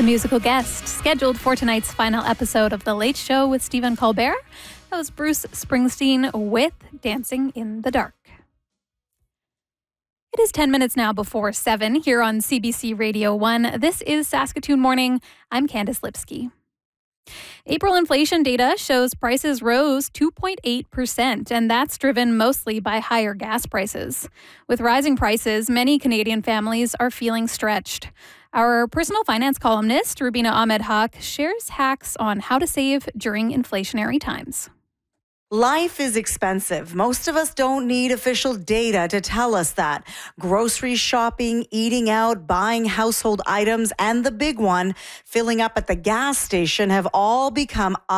the musical guest scheduled for tonight's final episode of The Late Show with Stephen Colbert. That was Bruce Springsteen with Dancing in the Dark. It is 10 minutes now before 7 here on CBC Radio 1. This is Saskatoon Morning. I'm Candice Lipsky. April inflation data shows prices rose 2.8%, and that's driven mostly by higher gas prices. With rising prices, many Canadian families are feeling stretched. Our personal finance columnist, Rubina Ahmed Haq, shares hacks on how to save during inflationary times. Life is expensive. Most of us don't need official data to tell us that. Grocery shopping, eating out, buying household items, and the big one, filling up at the gas station have all become